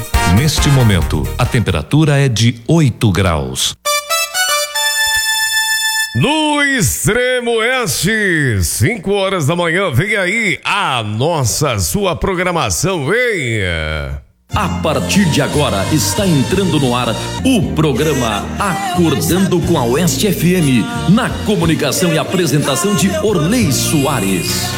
Neste momento, a temperatura é de 8 graus. No extremo oeste, 5 horas da manhã, vem aí sua programação, venha! A partir de agora está entrando no ar o programa Acordando com a Oeste FM, na comunicação e apresentação de Orley Soares.